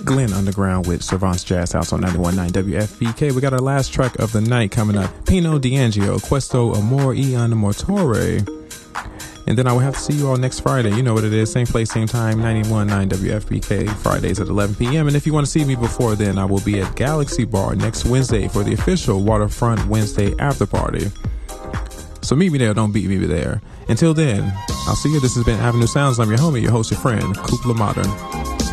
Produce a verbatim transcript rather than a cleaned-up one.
Glenn Underground with Servant's Jazz House on ninety-one point nine W F B K. We got our last track of the night coming up. Pino D'Angelo, Questo Amor y Amortore. And then I will have to see you all next Friday. You know what it is. Same place, same time, ninety-one point nine W F B K, Fridays at eleven p.m. And if you want to see me before then, I will be at Galaxy Bar next Wednesday for the official Waterfront Wednesday after party. So meet me there. Don't beat me there. Until then, I'll see you. This has been Avenue Sounds. I'm your homie, your host, your friend, Kupla Modern.